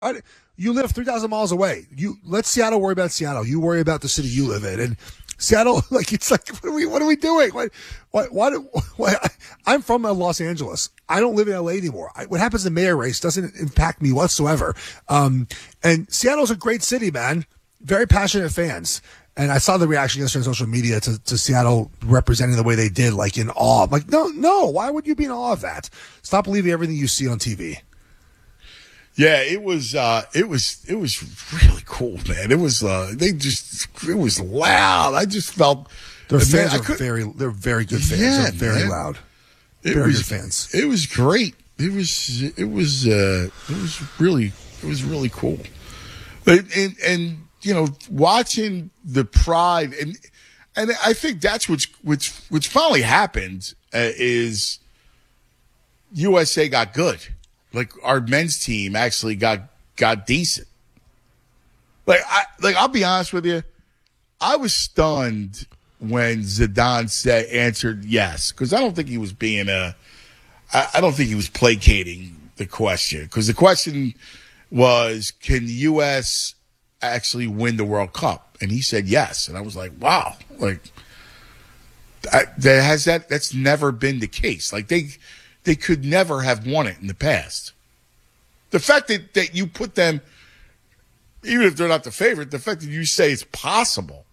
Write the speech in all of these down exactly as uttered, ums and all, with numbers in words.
I, you live three thousand miles away. You let Seattle worry about Seattle. You worry about the city you live in. And Seattle, like, it's like, what are we, what are we doing? Why, why, why, do, why I'm from uh, Los Angeles. I don't live in L A anymore. I, what happens in the mayor race doesn't impact me whatsoever. Um, and Seattle's a great city, man. Very passionate fans. And I saw the reaction yesterday on social media to, to Seattle representing the way they did, like in awe. I'm like, no, no, why would you be in awe of that? Stop believing everything you see on T V. Yeah, it was, uh, it was, it was really cool, man. It was, uh, they just, it was loud. I just felt. Their fans man, are very, they're very good fans. Yeah, they're very man. loud. It very was, good fans. It was great. It was, it was, uh, it was really, it was really cool. But, and, and, you know, watching the pride, and and I think that's what's what's what's finally happened uh, is U S A got good. Like our men's team actually got got decent. Like I like I'll be honest with you, I was stunned when Zidane said answered yes, because I don't think he was being a, I, I don't think he was placating the question, because the question was, can the U S actually win the World Cup? And he said yes. And I was like, wow, like I, that has that, that's never been the case. Like they, they could never have won it in the past. The fact that, that you put them, even if they're not the favorite, the fact that you say it's possible,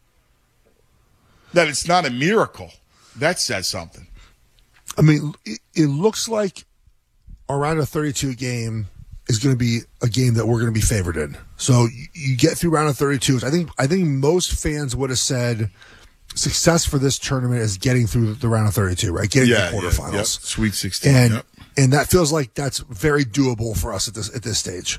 that it's not a miracle, that says something. I mean, it, it looks like around a thirty-two game is going to be a game that we're going to be favored in. So you, you get through round of thirty-two. I think I think most fans would have said success for this tournament is getting through the round of thirty-two, right? Getting yeah, to the quarterfinals, yeah, yep. Sweet sixteen, and yep. and that feels like that's very doable for us at this at this stage.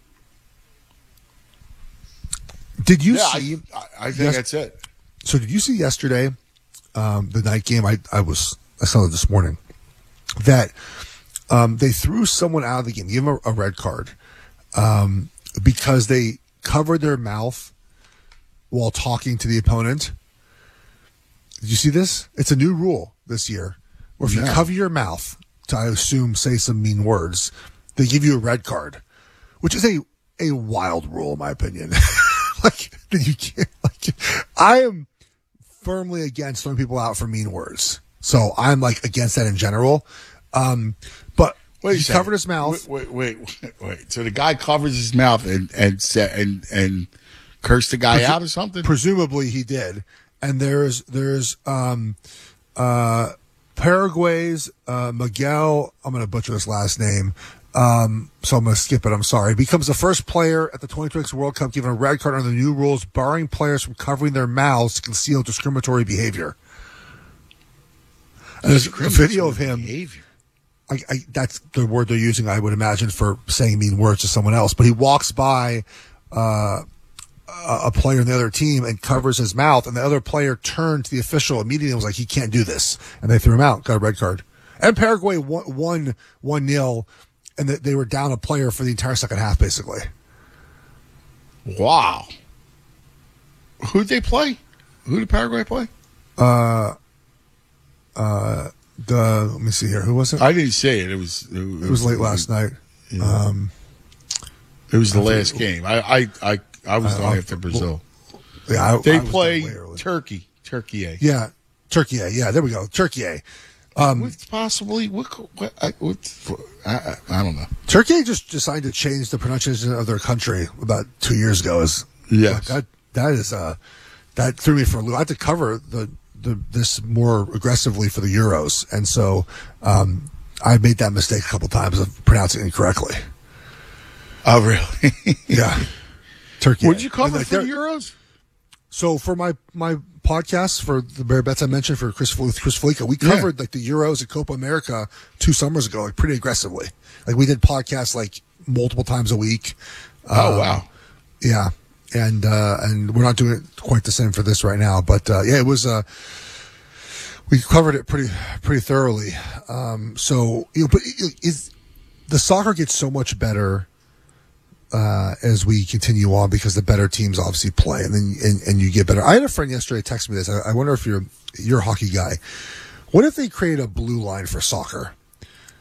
Did you yeah, see? I, I think yes, that's it. So did you see yesterday, um, the night game? I I was I saw it this morning that. Um, they threw someone out of the game, gave them a, a red card, um, because they covered their mouth while talking to the opponent. Did you see this? It's a new rule this year, where if yeah. you cover your mouth to, I assume, say some mean words, they give you a red card, which is a, a wild rule, in my opinion. like, you can't, like, I am firmly against throwing people out for mean words. So I'm like against that in general. Um, but wait, he covered his mouth. Wait, wait, wait, wait. So the guy covers his mouth and and and and cursed the guy Presu- out or something? Presumably he did. And there's there's um uh Paraguay's uh Miguel, I'm going to butcher this last name. Um, so I'm going to skip it. I'm sorry. Becomes the first player at the twenty twenty-six World Cup given a red card under the new rules, barring players from covering their mouths to conceal discriminatory behavior. And there's a video of him. Behavior. I, I, that's the word they're using, I would imagine, for saying mean words to someone else. But he walks by uh, a, a player in the other team and covers his mouth, and the other player turned to the official immediately and was like, he can't do this. And they threw him out, got a red card. And Paraguay won, won one nil, and they were down a player for the entire second half, basically. Wow. Who'd they play? Who did Paraguay play? Uh, uh, the let me see here. Who was it? I didn't say it. It was. It, it was, was late last night. Yeah. Um, it was the last it, game. I I I, I was uh, going after Brazil. Yeah, I, they I play Turkey. Turkey A. Yeah, Turkey A. Yeah, there we go. Turkey A. Um, What's possibly what? what, I, what I, I don't know. Turkey just decided to change the pronunciation of their country about two years ago. Is yes. that that is uh that threw me for a loop. I had to cover the. The, this more aggressively for the Euros, and so um, I made that mistake a couple times of pronouncing it incorrectly. Oh, really? Yeah. Turkey. What did you cover like, for the Euros? So for my my podcast for the Bear Bets I mentioned for Chris Chris Felica, we covered yeah. like the Euros at Copa America two summers ago, like pretty aggressively. Like we did podcasts like multiple times a week. Oh um, wow! Yeah. And uh, and we're not doing it quite the same for this right now, but uh, yeah, it was. Uh, we covered it pretty pretty thoroughly. Um, so you know, but is the soccer gets so much better uh, as we continue on because the better teams obviously play, and then and, and you get better. I had a friend yesterday text me this. I, I wonder if you're you're a hockey guy. What if they create a blue line for soccer?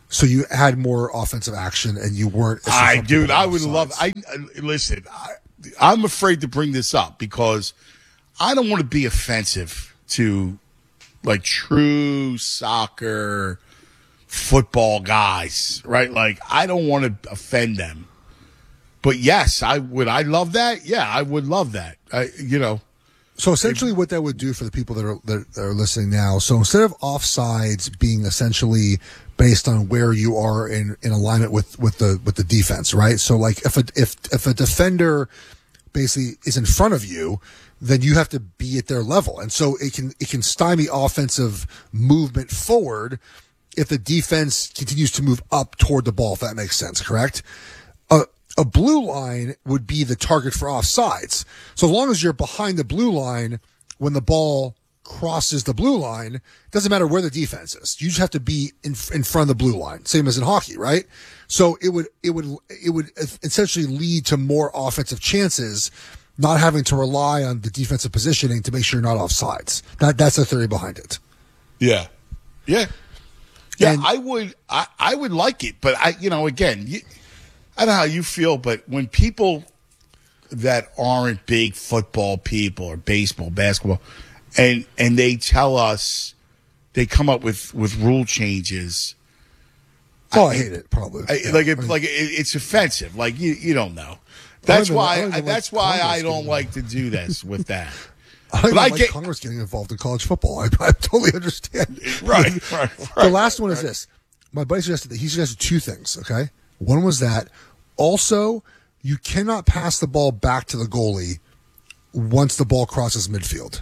So you had more offensive action, and you weren't. as I, susceptible dude, to I would offsides. love. I, I listen. I, I'm afraid to bring this up because I don't want to be offensive to like true soccer, football guys, right? Like I don't want to offend them. But yes, I would. I love that. Yeah, I would love that. I, you know. So essentially, what that would do for the people that are that are listening now. So instead of offsides being essentially based on where you are in, in alignment with, with the with the defense, right? So like if a if if a defender basically is in front of you, then you have to be at their level, and so it can it can stymie offensive movement forward if the defense continues to move up toward the ball. If that makes sense, correct? Uh, A blue line would be the target for offsides. So as long as you're behind the blue line when the ball crosses the blue line, it doesn't matter where the defense is. You just have to be in in front of the blue line, same as in hockey, right? So it would it would it would essentially lead to more offensive chances, not having to rely on the defensive positioning to make sure you're not offsides. That that's the theory behind it. Yeah, yeah, yeah. And- I would. I, I would like it, but I, you know, again, you, I don't know how you feel, but when people that aren't big football people or baseball, basketball, and and they tell us they come up with, with rule changes. Oh, I, I hate it. Probably I, yeah. like it, I mean, like it, it's offensive. Like you, you don't know. That's even- I why. don't even That's like why Congress I don't getting like to do this with that. I don't But even I like get- Congress getting involved in college football. I, I totally understand. Right, right, The right, last one is this. My buddy suggested that he suggested two things, okay? One was that also you cannot pass the ball back to the goalie once the ball crosses midfield.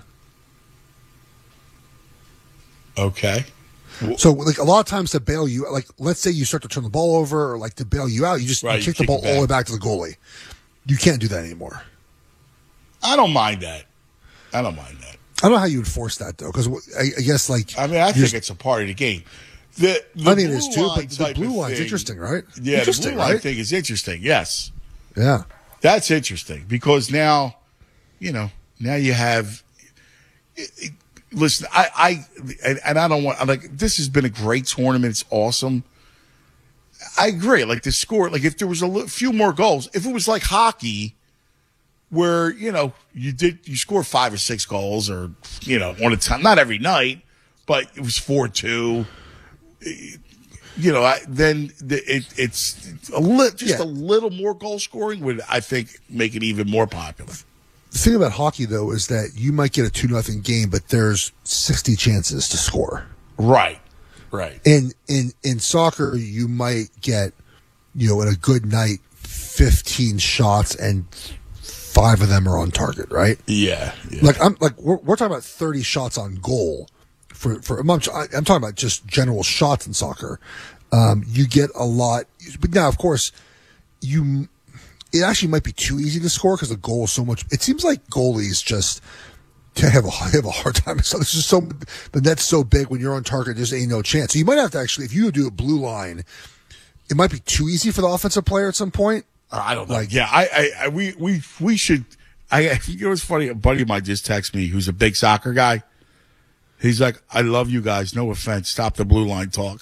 Okay. So like a lot of times to bail you, like let's say you start to turn the ball over or like to bail you out, you just Right, you you kick the kick ball it all the way back. back to the goalie. You can't do that anymore. I don't mind that. I don't mind that. I don't know how you enforce that though, because I, I guess like I mean, I you're think just- it's a part of the game. The, the I think it is blue too, line but the type blue of line's thing- interesting, right? Yeah, Interesting, the blue line right? thing is interesting. Yes, Yeah. that's interesting because now, you know, now you have. It, it, listen, I, I, and, and I don't want like this has been a great tournament. It's awesome. I agree. Like the score, like if there was a li- few more goals, if it was like hockey, where you know you did you score five or six goals, or you know one at a time, not every night, but it was four two. You know, I, then the, it, it's a li- just Yeah. a little more goal scoring would I think make it even more popular. The thing about hockey, though, is that you might get a two nothing game, but there's sixty chances to score. Right, right. In in in soccer, you might get, you know, in a good night, fifteen shots and five of them are on target, right? Yeah, yeah. Like I'm like we're, we're talking about thirty shots on goal for for I'm, I'm talking about just general shots in soccer. Um, you get a lot, but now of course you. It actually might be too easy to score because the goal is so much. It seems like goalies just have a have a hard time. So this is so the net's so big when you're on target, there's ain't no chance. So you might have to actually, if you do a blue line, it might be too easy for the offensive player at some point. I don't know. Like- yeah, I, I, I, we, we, we should. I, you know, what's funny? A buddy of mine just texted me, who's a big soccer guy. He's like, "I love you guys. No offense. Stop the blue line talk."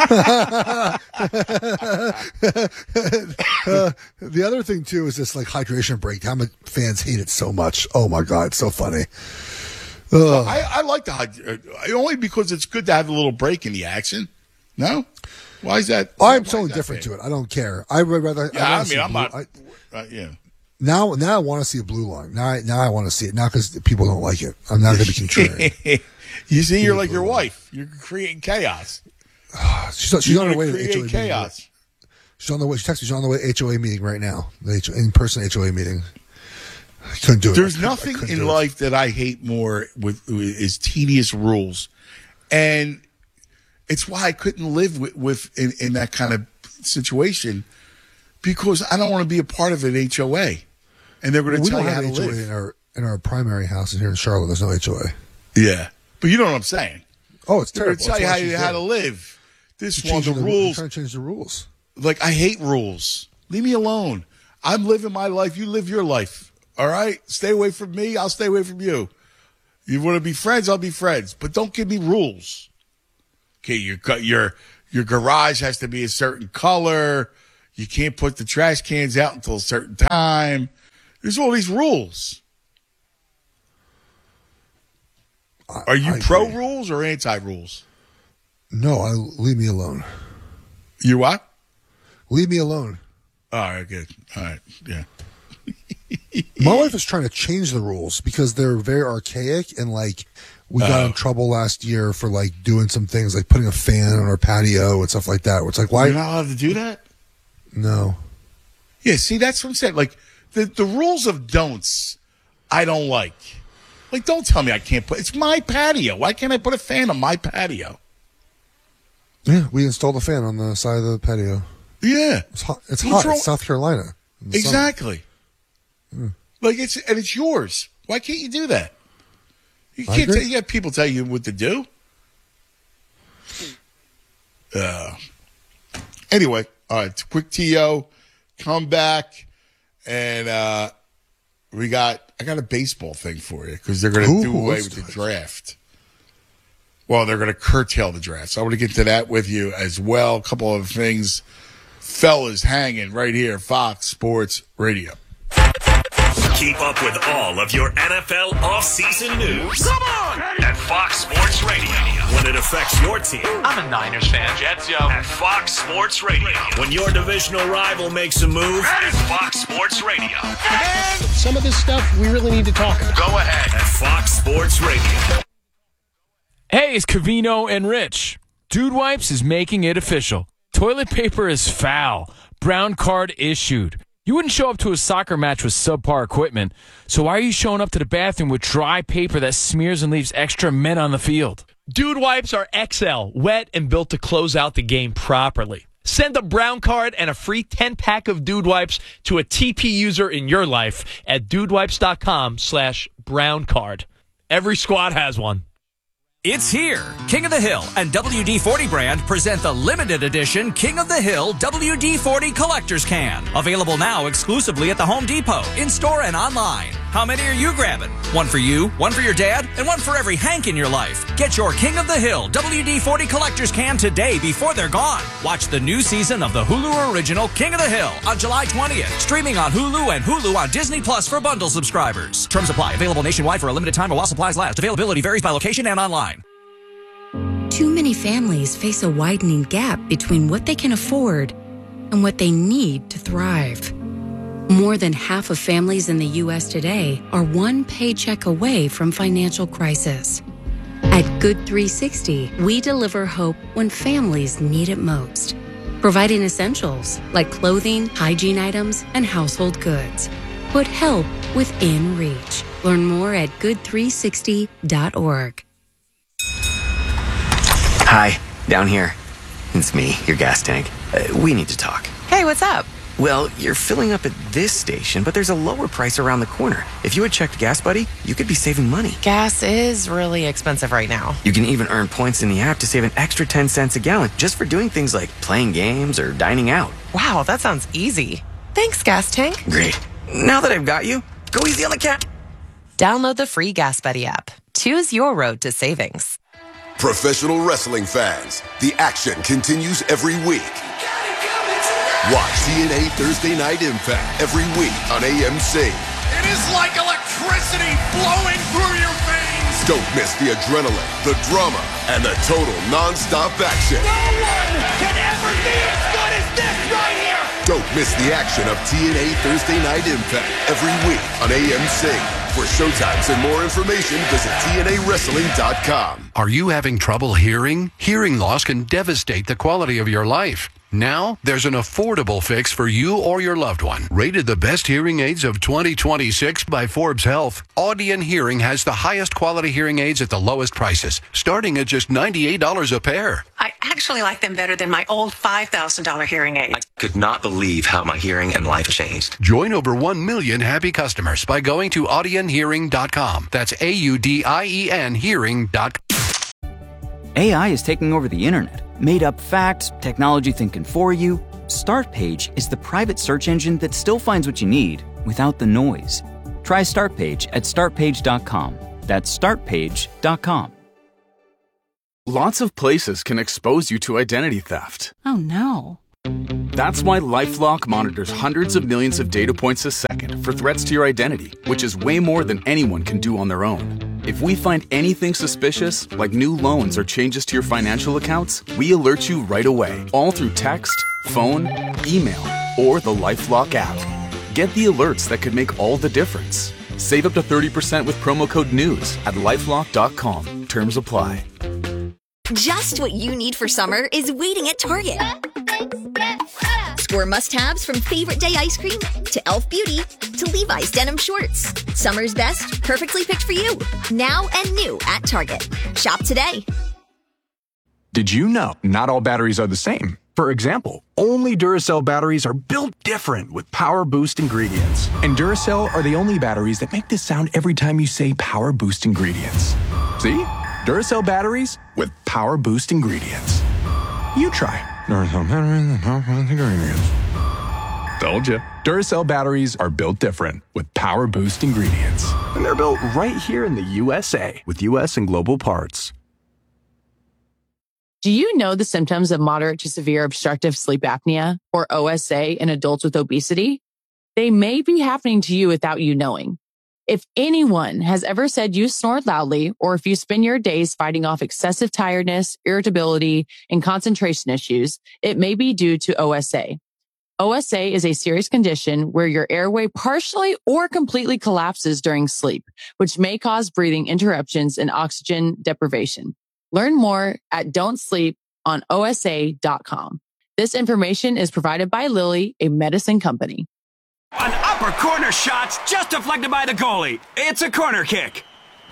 Uh, the other thing too is this like hydration break. How many fans hate it so much? Oh my god, it's so funny. Ugh. I, I like the hyd- uh, only because it's good to have a little break in the action. No, why is that? I'm why is so that indifferent bad? to it. I don't care. I would rather. Yeah, I, wanna mean, see I'm blue- not. I, uh, yeah. now, now I want to see a blue line. Now, I, now I want to see it. Now because people don't like it. I'm not going to be contrarian. You see, you're like your wife. You're creating chaos. She's, she's You're on her gonna way to the H O A create meeting. chaos. She's on the way. She texted me. She's on the way to H O A meeting right now. The H- in-person H O A meeting. I couldn't do it. There's I couldn't- I nothing couldn't in do it. life that I hate more with is tedious rules, and it's why I couldn't live with, with in, in that kind of situation because I don't want to be a part of an H O A, and they're going to We tell don't you how have to H O A live. in our in our primary house here in Charlotte. There's no H O A. Yeah, but you know what I'm saying. Oh, it's They're going terrible. to tell you That's how, why you, she's how to doing live. This it. one, the Changing rules. Trying to change the rules. Like, I hate rules. Leave me alone. I'm living my life. You live your life. All right? Stay away from me. I'll stay away from you. You want to be friends? I'll be friends. But don't give me rules. Okay, you're, you're, your garage has to be a certain color. You can't put the trash cans out until a certain time. There's all these rules. I, Are you I pro agree. rules or anti rules? No, I leave me alone. You what? Leave me alone. All right, good. All right, yeah. My wife is trying to change the rules because they're very archaic, and like we got Oh. in trouble last year for like doing some things like putting a fan on our patio and stuff like that. Where it's like, why? You're not allowed to do that? No. Yeah, see, that's what I'm saying. Like, the, the rules of don'ts, I don't like. Like, don't tell me I can't put, it's my patio. Why can't I put a fan on my patio? Yeah, we installed a fan on the side of the patio. Yeah. It's hot. It's What's hot. wrong- It's South Carolina. in the summer. Exactly. Like, it's, and it's yours. Why can't you do that? You I can't agree. tell, you have people tell you what to do. Uh, anyway, all right, quick T O, come back, and uh, we got, I got a baseball thing for you because they're going to Ooh, do away let's with the do it. draft. Well, they're going to curtail the draft. So I want to get to that with you as well. A couple of things. Fellas hanging right here, Fox Sports Radio. Keep up with all of your N F L offseason news. Come on! At Fox Sports Radio. When it affects your team. I'm a Niners fan. Jets, yo. At Fox Sports Radio. When your divisional rival makes a move. At Fox Sports Radio. And some of this stuff we really need to talk about. Go ahead. At Fox Sports Radio. Hey, it's Cavino and Rich. Dude Wipes is making it official. Toilet paper is foul. Brown card issued. You wouldn't show up to a soccer match with subpar equipment, so why are you showing up to the bathroom with dry paper that smears and leaves extra men on the field? Dude Wipes are X L, wet and built to close out the game properly. Send a brown card and a free ten-pack of Dude Wipes to a T P user in your life at dudewipes.com slash brown card. Every squad has one. It's here. King of the Hill and W D forty brand present the limited edition King of the Hill W D forty Collector's Can. Available now exclusively at the Home Depot, in-store and online. How many are you grabbing? One for you, one for your dad, and one for every Hank in your life. Get your King of the Hill W D forty Collector's Can today before they're gone. Watch the new season of the Hulu original King of the Hill on July twentieth. Streaming on Hulu and Hulu on Disney Plus for bundle subscribers. Terms apply. Available nationwide for a limited time while supplies last. Availability varies by location and online. Too many families face a widening gap between what they can afford and what they need to thrive. More than half of families in the U S today are one paycheck away from financial crisis. At Good three sixty, we deliver hope when families need it most, providing essentials like clothing, hygiene items, and household goods. Put help within reach. Learn more at good three sixty dot org. Hi, down here. It's me, your gas tank. Uh, we need to talk. Hey, what's up? Well, you're filling up at this station, but there's a lower price around the corner. If you had checked Gas Buddy, you could be saving money. Gas is really expensive right now. You can even earn points in the app to save an extra ten cents a gallon just for doing things like playing games or dining out. Wow, that sounds easy. Thanks, Gas Tank. Great. Now that I've got you, go easy on the cat. Download the free Gas Buddy app. Choose your road to savings. Professional wrestling fans, the action continues every week. Watch T N A Thursday Night Impact every week on A M C. It is like electricity flowing through your veins. Don't miss the adrenaline, the drama, and the total non-stop action. No one can ever be as good as this right here. Don't miss the action of T N A Thursday Night Impact every week on A M C. For showtimes and more information, visit T N A wrestling dot com. Are you having trouble hearing? Hearing loss can devastate the quality of your life. Now, there's an affordable fix for you or your loved one. Rated the best hearing aids of twenty twenty-six by Forbes Health, Audion Hearing has the highest quality hearing aids at the lowest prices, starting at just ninety-eight dollars a pair. I actually like them better than my old five thousand dollars hearing aid. I could not believe how my hearing and life changed. Join over one million happy customers by going to audion hearing dot com. That's A U D I E N hearing dot com. A I is taking over the internet. Made up facts, technology thinking for you. Startpage is the private search engine that still finds what you need without the noise. Try Startpage at start page dot com. That's start page dot com. Lots of places can expose you to identity theft. Oh, no. That's why LifeLock monitors hundreds of millions of data points a second for threats to your identity, which is way more than anyone can do on their own. If we find anything suspicious, like new loans or changes to your financial accounts, we alert you right away, all through text, phone, email, or the LifeLock app. Get the alerts that could make all the difference. Save up to thirty percent with promo code NEWS at lifelock dot com. Terms apply. Just what you need for summer is waiting at Target. Score must-haves from Favorite Day ice cream to e l f Beauty to Levi's denim shorts. Summer's best, perfectly picked for you. Now and new at Target. Shop today. Did you know not all batteries are the same? For example, only Duracell batteries are built different with Power Boost ingredients. And Duracell are the only batteries that make this sound every time you say Power Boost ingredients. See? Duracell batteries with Power Boost ingredients. You try. Duracell batteries with Power Boost ingredients. Told you. Duracell batteries are built different with Power Boost ingredients. And they're built right here in the U S A with U S and global parts. Do you know the symptoms of moderate to severe obstructive sleep apnea, or O S A, in adults with obesity? They may be happening to you without you knowing. If anyone has ever said you snore loudly, or if you spend your days fighting off excessive tiredness, irritability, and concentration issues, it may be due to O S A. O S A is a serious condition where your airway partially or completely collapses during sleep, which may cause breathing interruptions and oxygen deprivation. Learn more at don't sleep on O S A dot com. This information is provided by Lilly, a medicine company. An upper corner shot's just deflected by the goalie. It's a corner kick.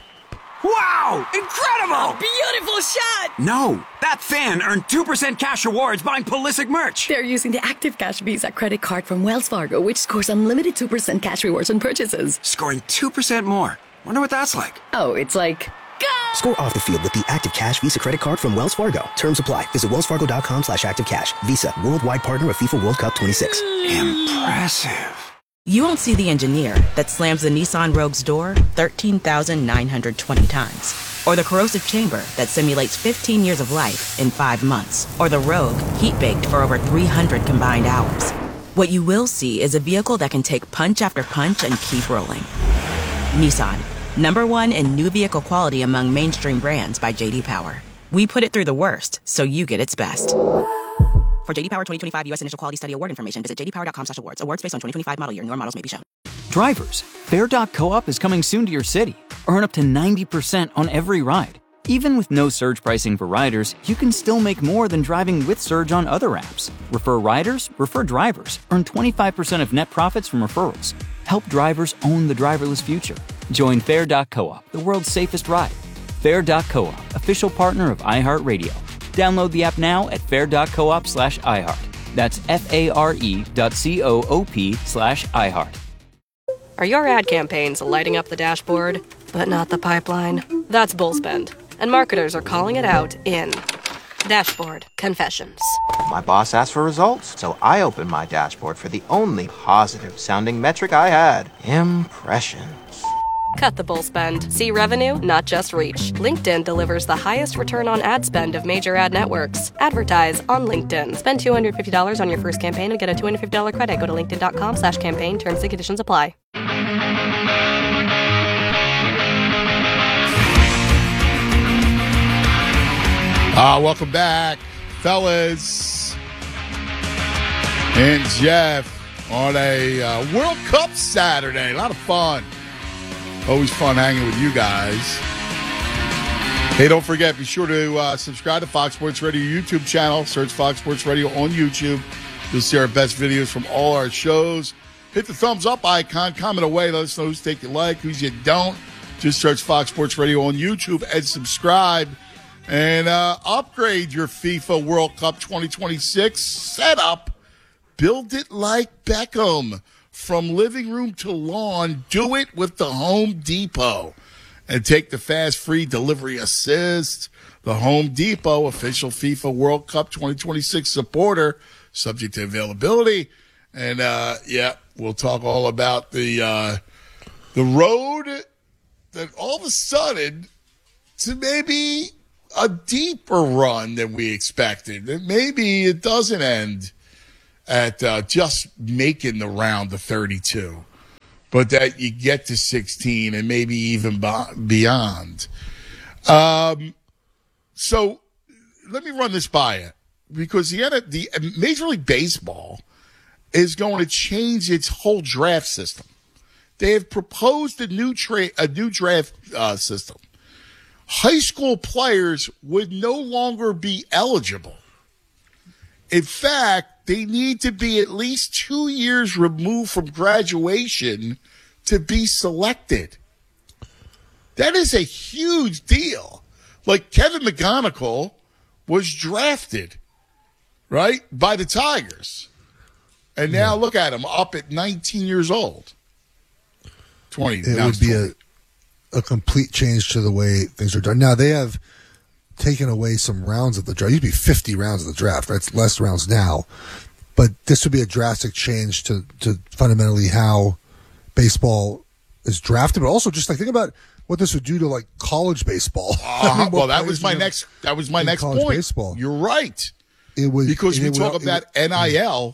Wow! Incredible! A beautiful shot! No, that fan earned two percent cash rewards buying Pulisic merch. They're using the Active Cash Visa credit card from Wells Fargo, which scores unlimited two percent cash rewards on purchases. Scoring two percent more. Wonder what that's like. Oh, it's like... Score off the field with the Active Cash Visa credit card from Wells Fargo. Terms apply. Visit wellsfargo.com slash active cash. Visa, worldwide partner of FIFA World Cup twenty-six. Impressive. You won't see the engineer that slams the Nissan Rogue's door thirteen thousand nine hundred twenty times. Or the corrosive chamber that simulates fifteen years of life in five months. Or the Rogue heat-baked for over three hundred combined hours. What you will see is a vehicle that can take punch after punch and keep rolling. Nissan. Number one in new vehicle quality among mainstream brands by J D Power. We put it through the worst, so you get its best. For J D Power twenty twenty-five U S Initial Quality Study Award information, visit j d power dot com slash awards. Awards based on twenty twenty-five model year. Newer models may be shown. Drivers, Fair dot co-op is coming soon to your city. Earn up to ninety percent on every ride. Even with no surge pricing for riders, you can still make more than driving with Surge on other apps. Refer riders, refer drivers. Earn twenty-five percent of net profits from referrals. Help drivers own the driverless future. Join Fair dot co-op, the world's safest ride. Fair dot co-op, official partner of iHeartRadio. Download the app now at fair dot coop slash iHeart. That's F-A-R-E dot C-O-O-P slash iHeart. Are your ad campaigns lighting up the dashboard, but not the pipeline? That's Bullspend. And marketers are calling it out in Dashboard Confessions. My boss asked for results, so I opened my dashboard for the only positive-sounding metric I had. Impressions. Cut the bull spend. See revenue, not just reach. LinkedIn delivers the highest return on ad spend of major ad networks. Advertise on LinkedIn. Spend two hundred fifty dollars on your first campaign and get a two hundred fifty dollars credit. Go to linkedin.com slash campaign. Terms and conditions apply. Uh, welcome back, fellas and Jeff on a uh, World Cup Saturday. A lot of fun. Always fun hanging with you guys. Hey, don't forget, be sure to uh, subscribe to Fox Sports Radio YouTube channel. Search Fox Sports Radio on YouTube. You'll see our best videos from all our shows. Hit the thumbs up icon. Comment away. Let us know who's take you like, who's you don't. Just search Fox Sports Radio on YouTube and subscribe. And uh, upgrade your FIFA World Cup twenty twenty-six setup. Build it like Beckham. From living room to lawn, do it with the Home Depot. And take the fast, free delivery assist. The Home Depot, official FIFA World Cup twenty twenty-six supporter, subject to availability. And, uh, yeah, we'll talk all about the uh, the road that all of a sudden to maybe a deeper run than we expected. Maybe it doesn't end at uh, just making the round of thirty-two, but that you get to sixteen and maybe even beyond. Um, so let me run this by you, because the, the Major League Baseball is going to change its whole draft system. They have proposed a new tra- a new draft uh, system. High school players would no longer be eligible. In fact, they need to be at least two years removed from graduation to be selected. That is a huge deal. Like Kevin McGonigal was drafted, right, by the Tigers. And now look at him, up at nineteen years old. twenty. It would be a, a complete change to the way things are done. Now, they have taken away some rounds of the draft. It used to be fifty rounds of the draft, right? It's less rounds now. But this would be a drastic change to, to fundamentally how baseball is drafted. But also, just like, think about what this would do to, like, college baseball. Uh, I mean, well, that was my next. That was my next point. Baseball. You're right. It would because we would, talk would, about N I L.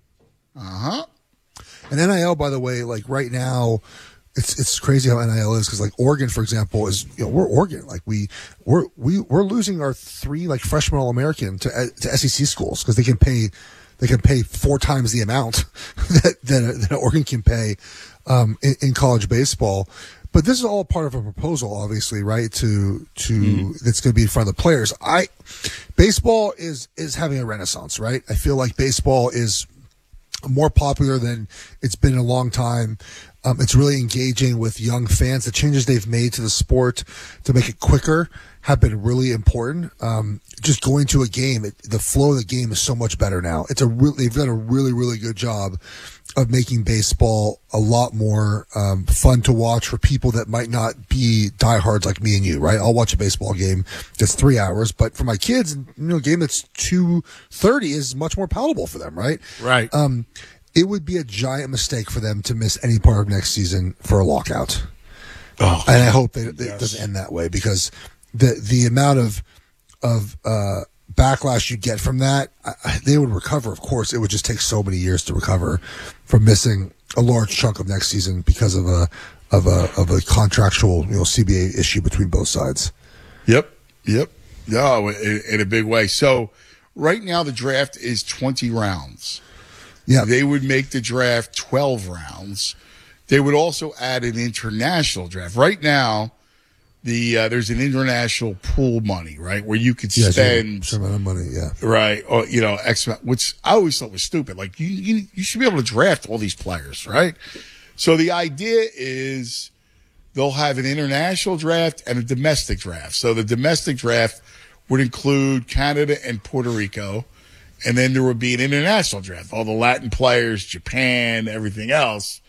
Uh huh. And N I L, by the way, like right now, it's it's crazy how N I L is, because like Oregon, for example, is, you know, we're Oregon, like we we're we we're losing our three like freshman All American to to S E C schools because they can pay they can pay four times the amount that that, that Oregon can pay um, in, in college baseball. But this is all part of a proposal, obviously, right? To to mm. that's going to be in front of the players. I baseball is is having a renaissance, right? I feel like baseball is more popular than it's been in a long time. Um, it's really engaging with young fans. The changes they've made to the sport to make it quicker have been really important. Um, just going to a game, it, the flow of the game is so much better now. It's a re- they've done a really, really good job of making baseball a lot more um, fun to watch for people that might not be diehards like me and you, right? I'll watch a baseball game that's three hours, but for my kids, you know, a game that's two thirty is much more palatable for them, right? Right. Um, it would be a giant mistake for them to miss any part of next season for a lockout. Oh, and I hope it, yes. it doesn't end that way, because the the amount of of uh, backlash you get from that, I, they would recover. Of course, it would just take so many years to recover from missing a large chunk of next season because of a of a of a contractual, you know, C B A issue between both sides. Yep, yep, no, in, in a big way. So right now the draft is twenty rounds. Yeah, they would make the draft twelve rounds. They would also add an international draft. Right now, the uh, there's an international pool money, right, where you could yeah, spend some amount of money, yeah, right, or you know, X amount, which I always thought was stupid. Like you, you, you should be able to draft all these players, right? So the idea is they'll have an international draft and a domestic draft. So the domestic draft would include Canada and Puerto Rico, and then there would be an international draft, all the Latin players, Japan, everything else,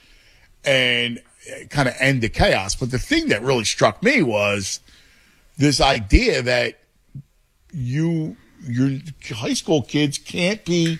and kind of end the chaos. But the thing that really struck me was this idea that you, your high school kids can't be,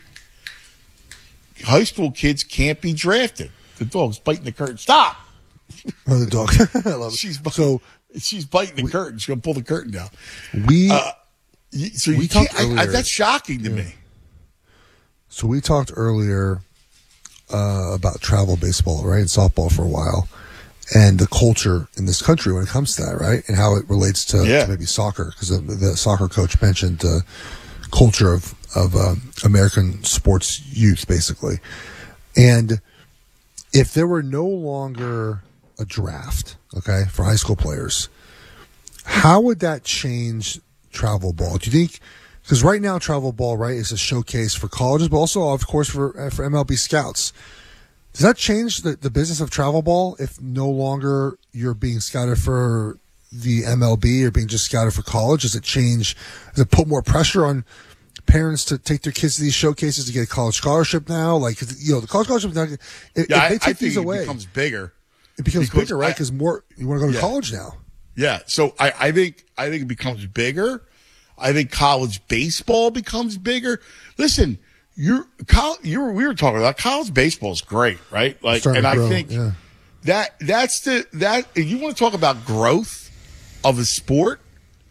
high school kids can't be drafted. The dog's biting the curtain. Stop. Oh, the dog. I love it. She's, so she's biting the we, curtain. She's going to pull the curtain down. We, uh, so we you talked can't, earlier, I, I, that's shocking to yeah. me. So we talked earlier uh, about travel baseball, right, and softball for a while, and the culture in this country when it comes to that, right, and how it relates to, yeah. to maybe soccer, because the, the soccer coach mentioned the culture of of uh, American sports youth, basically. And if there were no longer a draft, okay, for high school players, how would that change travel ball? Do you think? Because right now, travel ball, right, is a showcase for colleges, but also, of course, for for M L B scouts. Does that change the, the business of travel ball if no longer you're being scouted for the M L B or being just scouted for college? Does it change? Does it put more pressure on parents to take their kids to these showcases to get a college scholarship now? Like, you know, the college scholarship, if, yeah, if they I, take I these think away, it becomes bigger. It becomes because bigger, right? Because more you want to go to yeah. college now. Yeah, so I, I think I think it becomes bigger. I think college baseball becomes bigger. Listen, you're, you're we were talking about college baseball is great, right? Like, and I grow, think yeah. that that's the that if you want to talk about growth of a sport,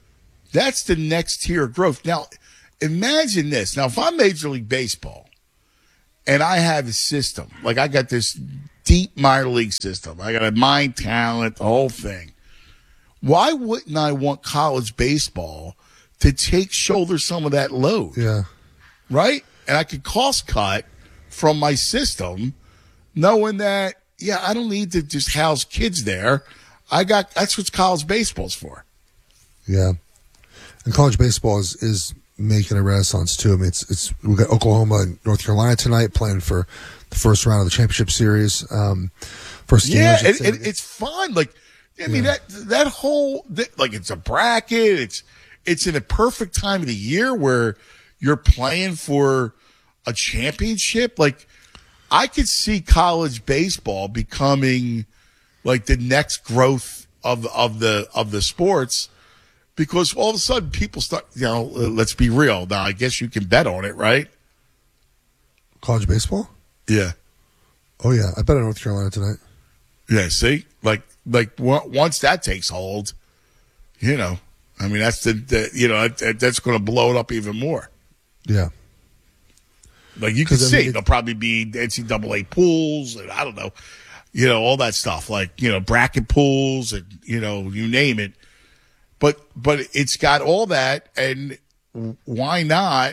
That's the next tier of growth. Now, imagine this. Now, if I'm Major League Baseball and I have a system, like I got this deep minor league system, I got a mind talent, the whole thing. Why wouldn't I want college baseball to take shoulder some of that load? Yeah. Right? And I could cost cut from my system knowing that, yeah, I don't need to just house kids there. I got, that's what college baseball's for. Yeah. And college baseball is, is making a renaissance too. I mean, it's, it's, we got Oklahoma and North Carolina tonight playing for the first round of the championship series. Um, first game. Yeah. It, it, it's fun. Like, I mean, yeah. that, that whole, that, like, it's a bracket. It's, it's in a perfect time of the year where you're playing for a championship. Like, I could see college baseball becoming like the next growth of of the of the sports, because all of a sudden people start, you know, let's be real. Now, I guess you can bet on it, right? College baseball? Yeah. Oh yeah, I bet on North Carolina tonight. Yeah, see, like like w- once that takes hold, you know, I mean that's the, the you know that, that's going to blow it up even more. Yeah. Like you can see, I mean, there'll probably be N C double A pools, and I don't know, you know, all that stuff, like, you know, bracket pools, and, you know, you name it. But but it's got all that, and why not?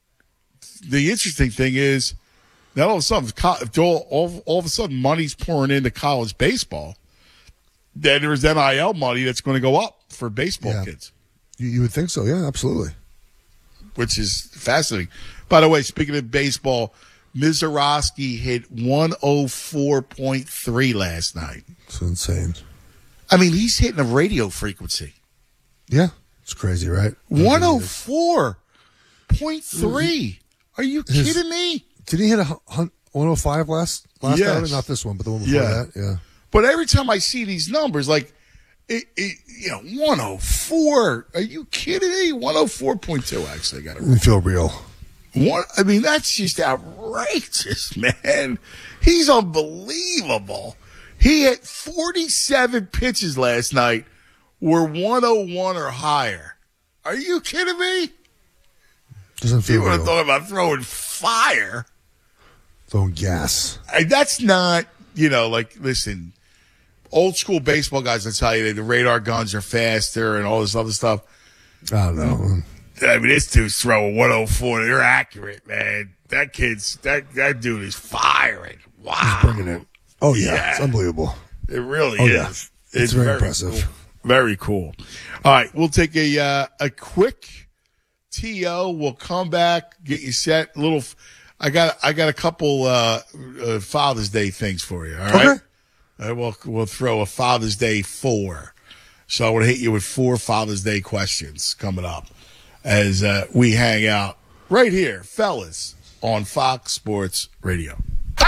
The interesting thing is, now all of a sudden, if all, all, all of a sudden money's pouring into college baseball, then there's N I L money that's going to go up for baseball yeah. kids. You, you would think so, yeah, absolutely. Which is fascinating. By the way, speaking of baseball, Mizorowski hit one oh four point three last night. It's insane. I mean, he's hitting a radio frequency. Yeah, it's crazy, right? one oh four point three. Are you His, kidding me? Did he hit a one oh five last last yes. outing? Not this one, but the one before yeah. that. Yeah. But every time I see these numbers, like, it, it, you know, one oh four. Are you kidding me? one oh four point two, actually. I got it We feel real. What? I mean, that's just outrageous, man. He's unbelievable. He hit forty-seven pitches last night were one oh one or higher. Are you kidding me? Doesn't feel You would have real. thought about throwing fire. Throwing gas. I, that's not, you know, like, listen, old school baseball guys will tell you that the radar guns are faster and all this other stuff. I don't know. I mean, this dude's throwing one oh four. They're accurate, man. That kid's, that, that dude is firing. Wow. He's bringing it. Oh, yeah. Yeah. It's unbelievable. It really Oh, is. yeah. It's, It's very impressive. Cool. Very cool. All right. We'll take a, uh, a quick T O. We'll come back, get you set. A little, I got, I got a couple, uh, uh Father's Day things for you. All right. Okay. Uh, we'll, we'll throw a Father's Day four. So I want to hit you with four Father's Day questions coming up as uh, we hang out right here, fellas, on Fox Sports Radio.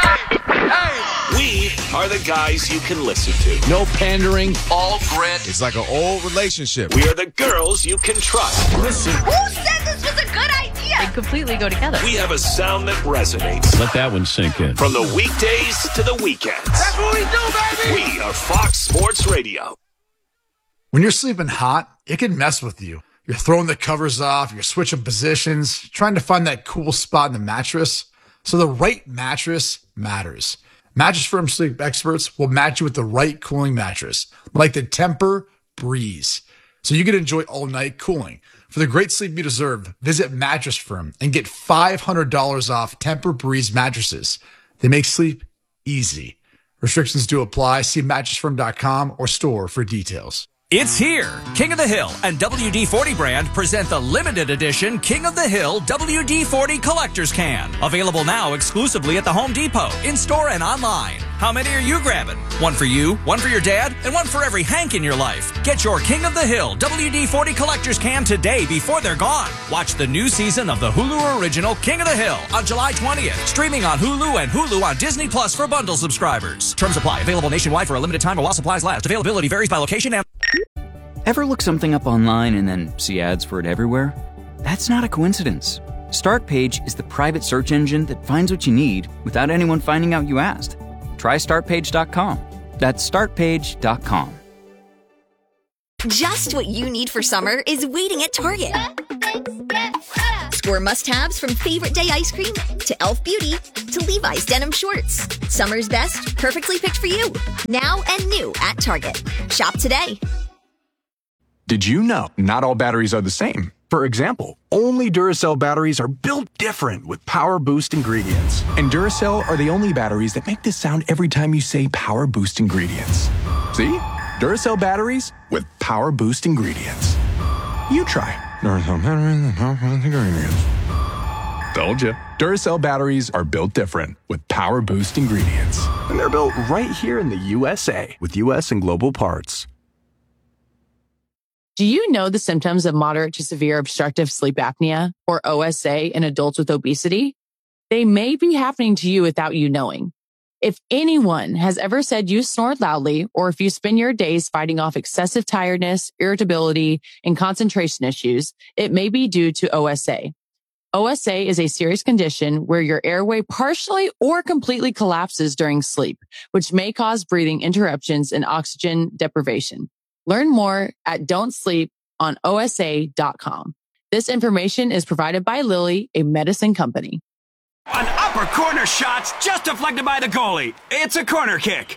We are the guys you can listen to. No pandering, all grit. It's like an old relationship. We are the girls you can trust. Listen. Who said this was a good idea? They completely go together. We have a sound that resonates. Let that one sink in. From the weekdays to the weekends. That's what we do, baby! We are Fox Sports Radio. When you're sleeping hot, it can mess with you. You're throwing the covers off, you're switching positions, trying to find that cool spot in the mattress. So the right mattress matters. Mattress Firm sleep experts will match you with the right cooling mattress, like the Tempur Breeze, so you can enjoy all night cooling. For the great sleep you deserve, visit Mattress Firm and get five hundred dollars off Tempur Breeze mattresses. They make sleep easy. Restrictions do apply. See mattress firm dot com or store for details. It's here. King of the Hill and W D forty brand present the limited edition King of the Hill W D forty Collector's Can. Available now exclusively at the Home Depot, in-store and online. How many are you grabbing? One for you, one for your dad, and one for every Hank in your life. Get your King of the Hill W D forty Collector's Can today before they're gone. Watch the new season of the Hulu original King of the Hill on July twentieth. Streaming on Hulu and Hulu on Disney Plus for bundle subscribers. Terms apply. Available nationwide for a limited time while supplies last. Availability varies by location and... Ever look something up online and then see ads for it everywhere? That's not a coincidence. StartPage is the private search engine that finds what you need without anyone finding out you asked. Try start page dot com. That's start page dot com. Just what you need for summer is waiting at Target. Score must-haves from favorite day ice cream to e l f Beauty to Levi's denim shorts. Summer's best, perfectly picked for you. Now and new at Target. Shop today. Did you know not all batteries are the same? For example, only Duracell batteries are built different with Power Boost ingredients. And Duracell are the only batteries that make this sound every time you say Power Boost ingredients. See? Duracell batteries with Power Boost ingredients. You try. Duracell batteries with Power Boost ingredients. Told you. Duracell batteries are built different with Power Boost ingredients. And they're built right here in the U S A with U S and global parts. Do you know the symptoms of moderate to severe obstructive sleep apnea, or O S A, in adults with obesity? They may be happening to you without you knowing. If anyone has ever said you snore loudly, or if you spend your days fighting off excessive tiredness, irritability, and concentration issues, it may be due to O S A. O S A is a serious condition where your airway partially or completely collapses during sleep, which may cause breathing interruptions and oxygen deprivation. Learn more at don't sleep on O S A dot com. This information is provided by Lilly, a medicine company. An upper corner shot's just deflected by the goalie. It's a corner kick.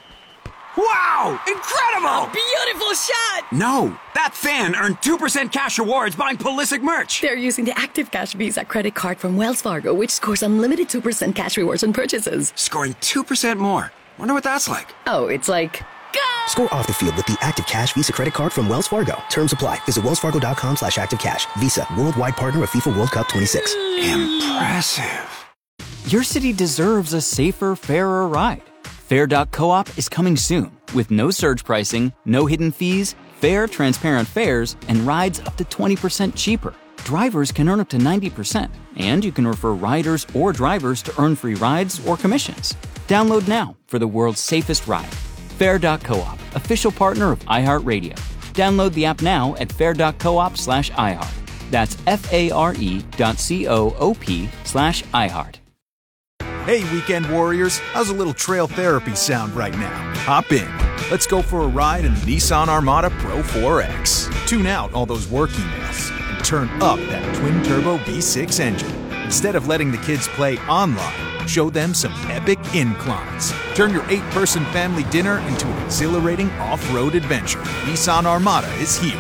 Wow! Incredible! A beautiful shot! No, that fan earned two percent cash rewards buying Pulisic merch. They're using the Active Cash Visa credit card from Wells Fargo, which scores unlimited two percent cash rewards on purchases. Scoring two percent more. Wonder what that's like. Oh, it's like... Go! Score off the field with the Active Cash Visa credit card from Wells Fargo. Terms apply. Visit wellsfargo.com slash activecash. Visa, worldwide partner of FIFA World Cup twenty-six. Impressive. Your city deserves a safer, fairer ride. Fair dot coop is coming soon with no surge pricing, no hidden fees, fair, transparent fares, and rides up to twenty percent cheaper. Drivers can earn up to ninety percent, and you can refer riders or drivers to earn free rides or commissions. Download now for the world's safest ride. Fair dot coop, official partner of iHeartRadio. Download the app now at fair dot coop slash iHeart. That's F-A-R-E dot C-O-O-P slash iHeart. Hey, weekend warriors, how's a little trail therapy sound right now? Hop in. Let's go for a ride in the Nissan Armada Pro four X. Tune out all those work emails and turn up that twin-turbo V six engine. Instead of letting the kids play online, show them some epic inclines. Turn your eight-person family dinner into an exhilarating off-road adventure. Nissan Armada is here.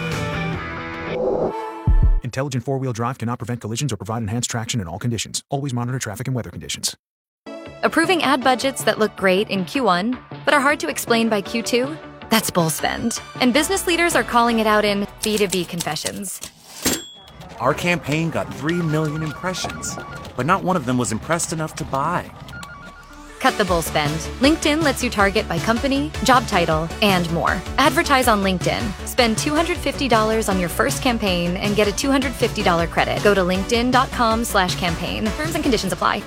Intelligent four-wheel drive cannot prevent collisions or provide enhanced traction in all conditions. Always monitor traffic and weather conditions. Approving ad budgets that look great in Q one, but are hard to explain by Q two? That's bull spend. And business leaders are calling it out in B two B confessions. Our campaign got three million impressions, but not one of them was impressed enough to buy. Cut the bull spend. LinkedIn lets you target by company, job title, and more. Advertise on LinkedIn. Spend two hundred fifty dollars on your first campaign and get a two hundred fifty dollars credit. Go to linkedin.com slash campaign. Terms and conditions apply.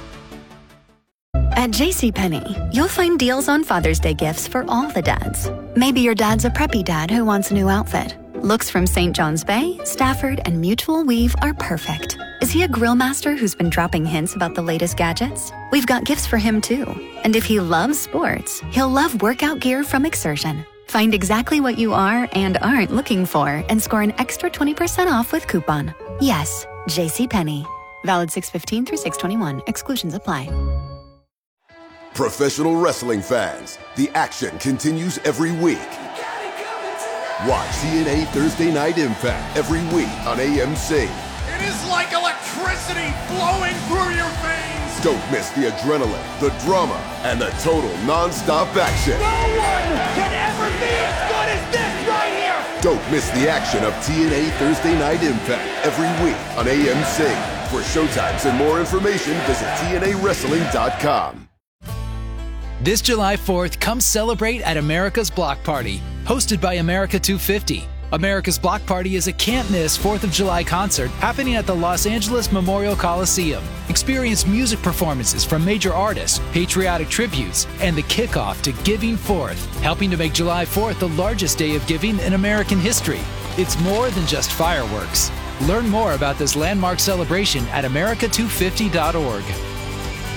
At JCPenney, you'll find deals on Father's Day gifts for all the dads. Maybe your dad's a preppy dad who wants a new outfit. Looks from Saint John's Bay, Stafford, and Mutual Weave are perfect. Is he a grill master who's been dropping hints about the latest gadgets? We've got gifts for him too. And if he loves sports, he'll love workout gear from Exertion. Find exactly what you are and aren't looking for and score an extra twenty percent off with coupon. Yes, JCPenney. Valid six fifteen through six twenty-one. Exclusions apply. Professional wrestling fans, the action continues every week. Watch T N A Thursday Night Impact every week on A M C. It is like electricity flowing through your veins. Don't miss the adrenaline, the drama, and the total non-stop action. No one can ever be as good as this right here. Don't miss the action of T N A Thursday Night Impact every week on A M C. For showtimes and more information, visit T N A wrestling dot com. This July fourth, come celebrate at America's Block Party, hosted by America two fifty. America's Block Party is a can't-miss fourth of July concert happening at the Los Angeles Memorial Coliseum. Experience music performances from major artists, patriotic tributes, and the kickoff to Giving Fourth, helping to make July fourth the largest day of giving in American history. It's more than just fireworks. Learn more about this landmark celebration at America two fifty dot org.